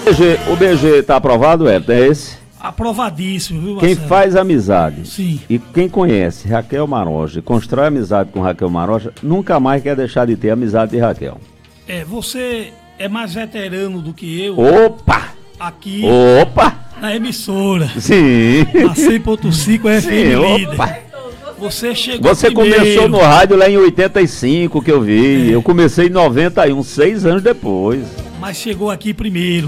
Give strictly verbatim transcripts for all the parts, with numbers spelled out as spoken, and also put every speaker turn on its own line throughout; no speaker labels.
O B G está aprovado, Everton? É esse?
Aprovadíssimo, viu, Marcelo?
Quem faz amizade
Sim.
e quem conhece Raquel Maroja, constrói amizade com Raquel Maroja, nunca mais quer deixar de ter amizade de Raquel.
É, você é mais veterano do que eu.
Opa!
Aqui
Opa!
na emissora.
Sim.
Na cem ponto cinco F M
Sim,
Líder.
opa.
Você chegou
Você
primeiro.
começou no rádio lá em oitenta e cinco, que eu vi. É. Eu comecei em noventa e um, seis anos depois.
Mas chegou aqui primeiro.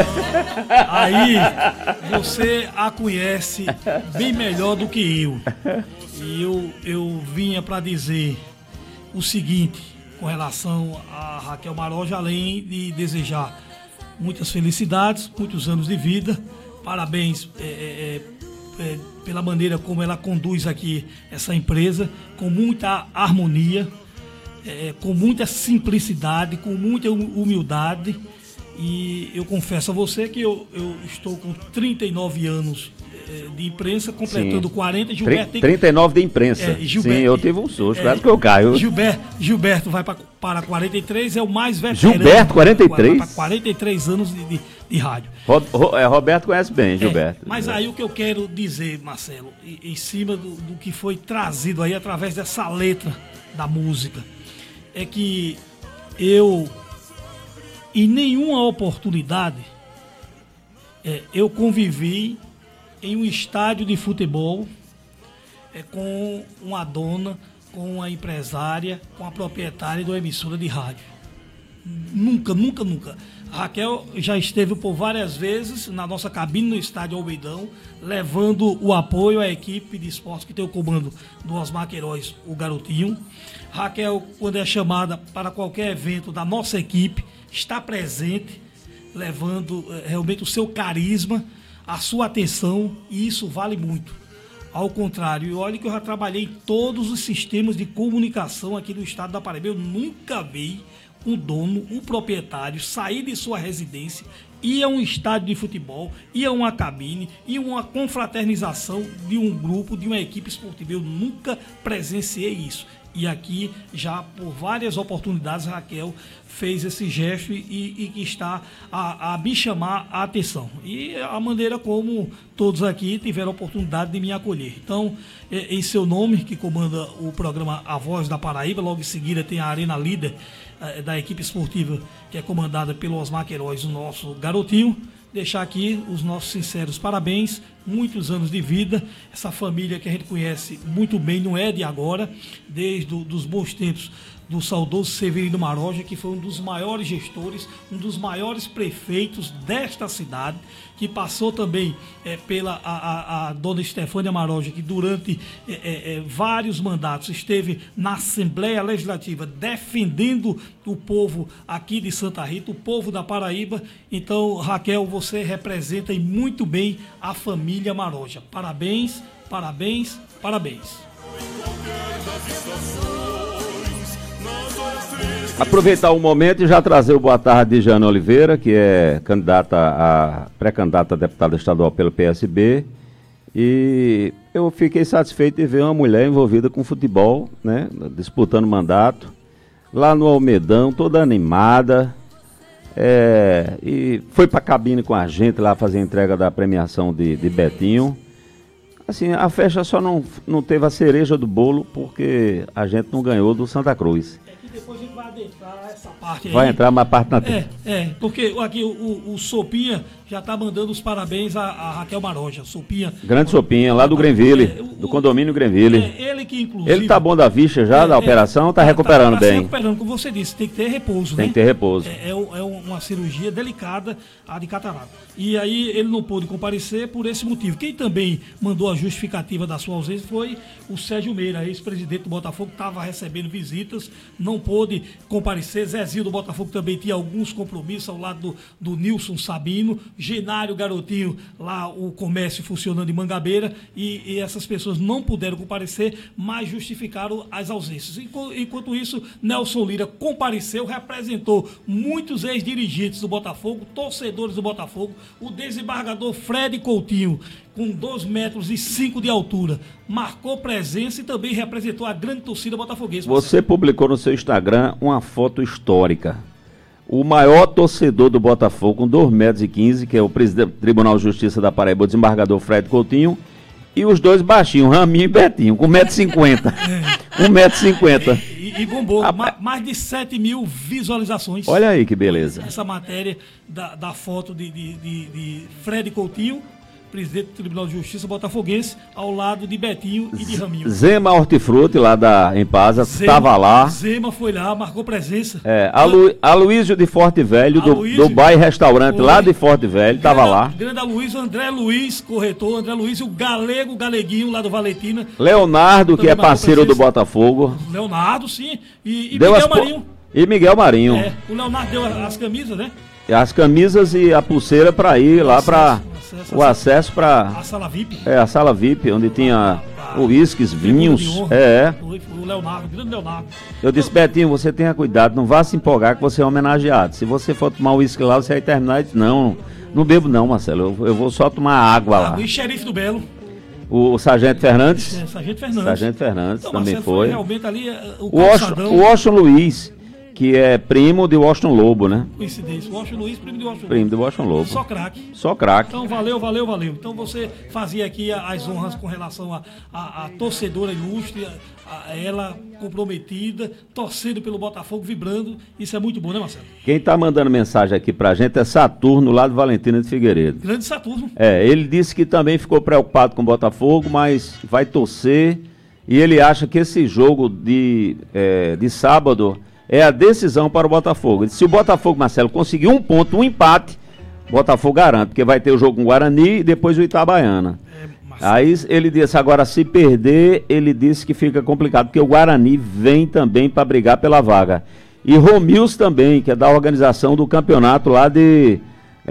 Aí você a conhece bem melhor do que eu. E eu, eu vinha para dizer o seguinte com relação a Raquel Maroja, além de desejar muitas felicidades, muitos anos de vida. Parabéns é, é, é, pela maneira como ela conduz aqui essa empresa, com muita harmonia, é, com muita simplicidade, com muita humildade. E eu confesso a você que eu, eu estou com trinta e nove anos é, de imprensa, completando Sim. quarenta. Gilberto tem...
trinta e nove de imprensa. É, Gilberto, Sim, eu tive um susto, quase é, que eu caio.
Gilberto, Gilberto vai pra, para quarenta e três, é o mais veterano.
Gilberto, quarenta e três?
Vai para quarenta e três anos de, de, de rádio.
Ro, Ro, é, Roberto conhece bem, Gilberto.
É, mas aí o que eu quero dizer, Marcelo, em, em cima do, do que foi trazido aí através dessa letra da música, é que eu... Em nenhuma oportunidade é, eu convivi em um estádio de futebol é, com uma dona, com uma empresária, com a proprietária de uma emissora de rádio. Nunca, nunca, nunca. A Raquel já esteve por várias vezes na nossa cabine no estádio Almeidão, levando o apoio à equipe de esportes que tem o comando do Osmar Queiroz, o Garotinho. Raquel, quando é chamada para qualquer evento da nossa equipe, está presente, levando eh, realmente o seu carisma, a sua atenção, e isso vale muito. Ao contrário, e olha que eu já trabalhei em todos os sistemas de comunicação aqui do estado da Paraíba, eu nunca vi um dono, um proprietário sair de sua residência, ir a um estádio de futebol, ir a uma cabine, ir a uma confraternização de um grupo, de uma equipe esportiva. Eu nunca presenciei isso. E aqui, já por várias oportunidades, a Raquel fez esse gesto e, e que está a, a me chamar a atenção. E a maneira como todos aqui tiveram a oportunidade de me acolher. Então, é, em seu nome, que comanda o programa A Voz da Paraíba, logo em seguida tem a Arena Líder é, da equipe esportiva, que é comandada pelo Osmar Queiroz, o nosso garotinho. Deixar aqui os nossos sinceros parabéns, muitos anos de vida, essa família que a gente conhece muito bem, não é de agora, desde os bons tempos do saudoso Severino Maroja, que foi um dos maiores gestores, um dos maiores prefeitos desta cidade, que passou também é, pela a, a, a dona Estefânia Maroja, que durante é, é, vários mandatos esteve na Assembleia Legislativa defendendo o povo aqui de Santa Rita, o povo da Paraíba. Então, Raquel, você representa e muito bem a família Maroja. Parabéns, parabéns, parabéns.
Aproveitar o momento e já trazer o boa tarde de Jana Oliveira, que é candidata a pré-candidata a deputada estadual pelo P S B. E eu fiquei satisfeito de ver uma mulher envolvida com futebol, né, disputando mandato, lá no Almedão, toda animada. É, e foi para a cabine com a gente lá fazer a entrega da premiação de, de Betinho. Assim, a festa só não, não teve a cereja do bolo porque a gente não ganhou do Santa Cruz.
Depois a gente vai adentrar essa parte aí.
Vai entrar mais parte na
É, é, porque aqui o, o, o Sopinha já está mandando os parabéns a, a Raquel Maroja. Sopinha.
Grande Sopinha, lá do Grenville, é, o, do condomínio Grenville.
É, ele que inclusive...
Ele tá bom da ficha já, é, da operação, tá, tá recuperando tá, tá bem. Tá
recuperando, como você disse, tem que ter repouso,
Tem
né?
que ter repouso.
É, é, é uma cirurgia delicada, a de catarata. E aí ele não pôde comparecer por esse motivo. Quem também mandou a justificativa da sua ausência foi o Sérgio Meira, ex-presidente do Botafogo, que estava recebendo visitas, não pôde comparecer. Zezinho do Botafogo também tinha alguns compromissos ao lado do, do Nilson Sabino, Genário Garotinho, lá o comércio funcionando em Mangabeira, e, e essas pessoas não puderam comparecer, mas justificaram as ausências. Enquanto isso, Nelson Lira compareceu, representou muitos ex-dirigentes do Botafogo, torcedores do Botafogo, o desembargador Fred Coutinho, com dois metros e cinco de altura, marcou presença e também representou a grande torcida botafoguense.
Você publicou no seu Instagram uma foto histórica. o maior torcedor do Botafogo, com dois metros e quinze, que é o presidente do Tribunal de Justiça da Paraíba, o desembargador Fred Coutinho, e os dois baixinhos, Raminho e Betinho, com um metro e cinquenta. um metro e cinquenta.
E, e bombou, a... ma, mais de sete mil visualizações.
Olha aí que beleza.
Essa matéria da, da foto de, de, de, de Fred Coutinho, presidente do Tribunal de Justiça botafoguense, ao lado de Betinho e de Raminho.
Zema Hortifruti, lá da Empasa, estava lá.
Zema foi lá, marcou presença.
É, Alu, Aloísio de Forte Velho, do, do Bairro Restaurante, foi, lá de Forte Velho, estava lá.
Grande Aloísio, André Luiz, corretor, André Luiz, o Galego, Galeguinho, lá do Valentina.
Leonardo, que é parceiro do Botafogo.
Leonardo, sim. E, e
Miguel
as... Marinho.
E Miguel Marinho.
É, o Leonardo deu as camisas, né?
As camisas e a pulseira para ir lá para o acesso para
a sala V I P.
É, a sala V I P, onde tinha uísques, vinhos. É, é.
O Leonardo, o grande Leonardo.
Eu disse, Betinho, você tenha cuidado, não vá se empolgar que você é homenageado. Se você for tomar uísque lá, você vai terminar e diz, não, não bebo não, Marcelo, eu, eu vou só tomar água lá.
Ah, e xerife do Belo.
O, o Sargento Fernandes.
É, Sargento Fernandes.
Sargento Fernandes então, também
Marcelo,
foi.
foi realmente ali, o
o Washington, o Washington Luiz, que é primo de Washington Lobo, né?
Coincidência. Washington Luiz, primo de Washington Lobo.
Primo de Washington Lobo.
Só craque.
Só craque.
Então, valeu, valeu, valeu. Então, você fazia aqui as honras com relação a, a, a torcedora ilustre, a, a ela comprometida, torcendo pelo Botafogo, vibrando. Isso é muito bom, né, Marcelo?
Quem tá mandando mensagem aqui pra gente é Saturno, lá do Valentina de Figueiredo.
Grande Saturno.
É, ele disse que também ficou preocupado com o Botafogo, mas vai torcer. E ele acha que esse jogo de, é, de sábado é a decisão para o Botafogo. Se o Botafogo, Marcelo, conseguir um ponto, um empate, o Botafogo garante, porque vai ter o jogo com o Guarani e depois o Itabaiana. É, Aí ele disse, agora se perder, ele disse que fica complicado, porque o Guarani vem também para brigar pela vaga. E Romils também, que é da organização do campeonato lá de...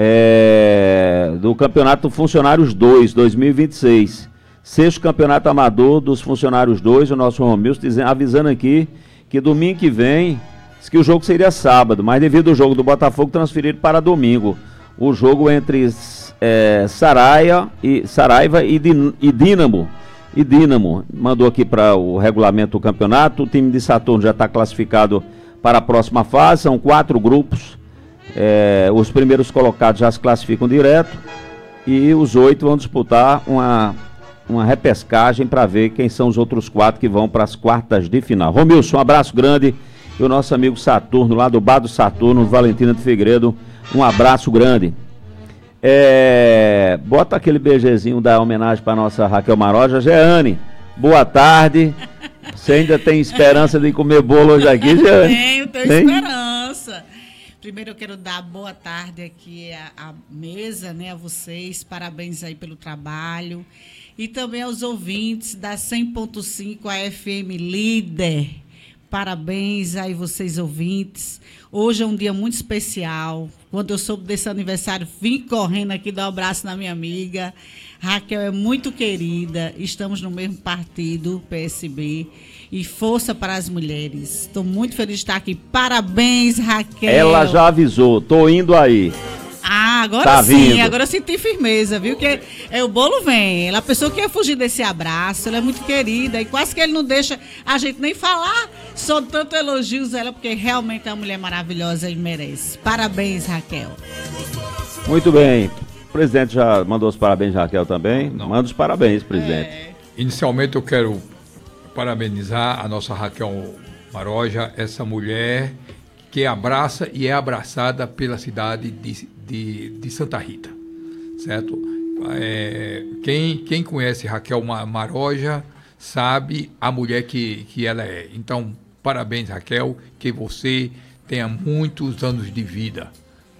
É, do Campeonato Funcionários dois, dois mil e vinte e seis. Sexto Campeonato Amador dos Funcionários dois, o nosso Romils dizendo, avisando aqui que domingo que vem, disse que o jogo seria sábado, mas devido ao jogo do Botafogo transferido para domingo. O jogo entre é, Saraia e, Saraiva e, Din, e Dínamo. E Dínamo mandou aqui para o regulamento do campeonato. O time de Saturno já está classificado para a próxima fase, são quatro grupos. É, os primeiros colocados já se classificam direto e os oito vão disputar uma... uma repescagem para ver quem são os outros quatro que vão para as quartas de final. Romilson, um abraço grande. E o nosso amigo Saturno, lá do Bar do Saturno, Valentina de Figueiredo, um abraço grande. É... Bota aquele beijezinho da homenagem para nossa Raquel Maroja. Jeane, boa tarde. Você ainda tem esperança de comer bolo hoje aqui, Jeane?
Tenho, tenho tem? esperança. Primeiro eu quero dar boa tarde aqui à, à mesa, né, a vocês. Parabéns aí pelo trabalho. E também aos ouvintes da cem ponto cinco, a F M Líder. Parabéns aí vocês, ouvintes. Hoje é um dia muito especial. Quando eu soube desse aniversário, vim correndo aqui dar um abraço na minha amiga. Raquel é muito querida. Estamos no mesmo partido, P S B. E força para as mulheres. Estou muito feliz de estar aqui. Parabéns, Raquel.
Ela já avisou. Tô indo aí.
Ah, agora
tá
sim,
vindo.
Agora eu senti firmeza, viu? Que é, o bolo vem. Ela pensou que ia fugir desse abraço, ela é muito querida e quase que ele não deixa a gente nem falar sobre tanto elogios a ela, porque realmente é uma mulher maravilhosa e merece. Parabéns, Raquel.
Muito bem. O presidente já mandou os parabéns, Raquel, também. Não. Manda os parabéns, presidente. É.
Inicialmente eu quero parabenizar a nossa Raquel Maroja, essa mulher que abraça e é abraçada pela cidade de, de, de Santa Rita, certo? É, quem, quem conhece Raquel Maroja sabe a mulher que, que ela é. Então, parabéns, Raquel, que você tenha muitos anos de vida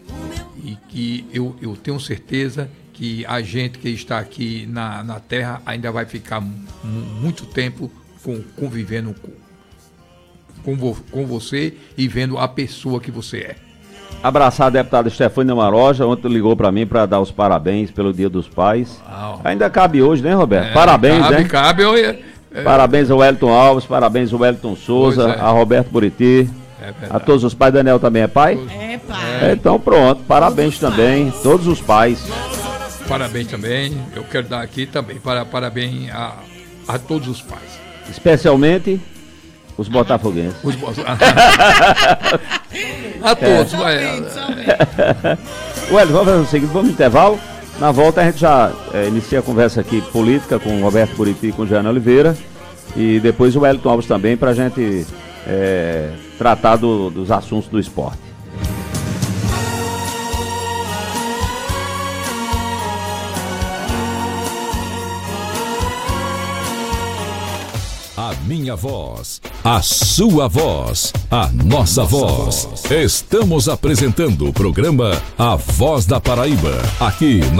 e que eu, eu tenho certeza que a gente que está aqui na, na Terra ainda vai ficar m- muito tempo com, convivendo com Com, vo, com você e vendo a pessoa que você é.
Abraçar a deputada Estefânia Maroja, ontem ligou para mim para dar os parabéns pelo Dia dos Pais. Ah, ainda cabe hoje, né, Roberto? É, parabéns,
cabe,
né?
Cabe, eu, é,
parabéns ao Wellington Alves, parabéns ao Wellington Souza, é. a Roberto Buriti, é a todos os pais. Daniel também é pai?
É, pai.
É, então pronto, parabéns todos também, pais. todos os pais.
Parabéns também, eu quero dar aqui também para, parabéns a, a todos os pais.
Especialmente... os botafoguenses. Os bo...
A todos.
É.
Vai.
Somente, somente.
Ué, vamos fazer o seguinte, vamos no intervalo. Na volta a gente já é, inicia a conversa aqui política com o Roberto Buriti e com o Jeane Oliveira. E depois o Wellington Alves também, para a gente é, tratar do, dos assuntos do esporte.
A minha voz, a sua voz, a nossa voz. Estamos apresentando o programa A Voz da Paraíba, aqui na